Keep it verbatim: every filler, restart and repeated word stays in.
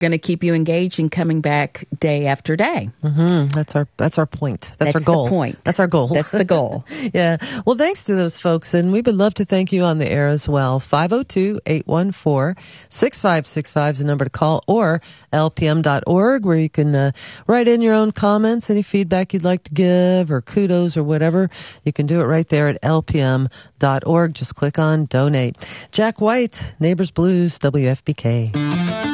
going to keep you engaged and coming back day after day. Mm-hmm. That's our that's our point. That's, That's our goal. the point. That's our goal. That's the goal. Yeah. Well, thanks to those folks, and we would love to thank you on the air as well. five oh two, eight one four, six five six five is the number to call, or L P M dot org, where you can uh, write in your own comments, any feedback you'd like to give, or kudos or whatever. You can do it right there at L P M dot org. Just click on donate. Jack White, Neighbors Blues, W F B K.